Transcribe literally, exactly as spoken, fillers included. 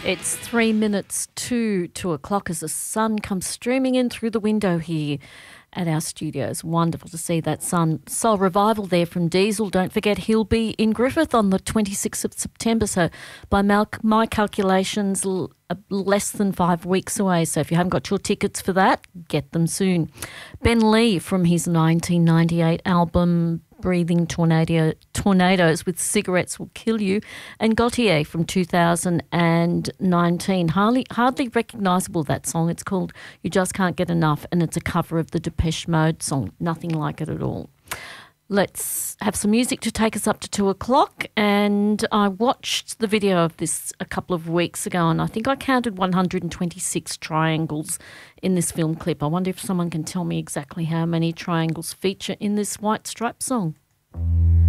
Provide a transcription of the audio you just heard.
It's three minutes to two o'clock as the sun comes streaming in through the window here at our studios. Wonderful to see that sun. Soul Revival there from Diesel. Don't forget he'll be in Griffith on the twenty-sixth of September. So by my, my calculations, l- less than five weeks away. So if you haven't got your tickets for that, get them soon. Ben Lee from his nineteen ninety-eight album Breathing Tornado, Tornadoes with Cigarettes Will Kill You, and Gautier from two thousand nineteen. Hardly, hardly recognisable, that song. It's called You Just Can't Get Enough, and it's a cover of the Depeche Mode song. Nothing like it at all. Let's have some music to take us up to two o'clock. And I watched the video of this a couple of weeks ago, and I think I counted one hundred twenty-six triangles in this film clip. I wonder if someone can tell me exactly how many triangles feature in this White Stripes song.